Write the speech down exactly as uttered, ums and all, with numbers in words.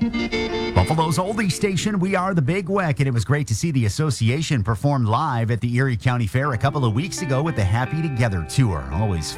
Buffalo's oldie station, we are the Big Weck, and it was great to see the association perform live at the Erie County Fair a couple of weeks ago with the Happy Together Tour. Always